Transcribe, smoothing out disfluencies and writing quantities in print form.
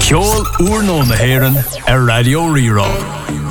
Ceol Uair Nó na hÉireann ar Radio Rirá.